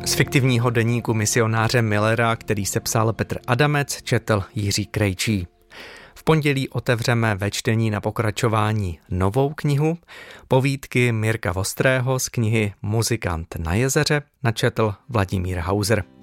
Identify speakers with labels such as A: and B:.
A: Z fiktivního deníku misionáře Millera, který sepsal Petr Adamec, četl Jiří Krejčí. V pondělí otevřeme ve čtení na pokračování novou knihu. Povídky Mirka Vostrého z knihy Muzikant na jezeře načetl Vladimír Hauser.